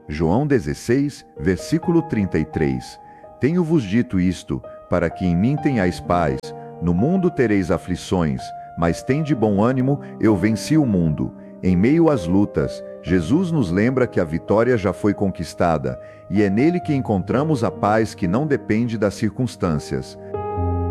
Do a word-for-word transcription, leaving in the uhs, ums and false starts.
João dezesseis, versículo trinta e três. Tenho-vos dito isto, para que em mim tenhais paz. No mundo tereis aflições, mas tende bom ânimo, eu venci o mundo. Em meio às lutas, Jesus nos lembra que a vitória já foi conquistada, e é nele que encontramos a paz que não depende das circunstâncias.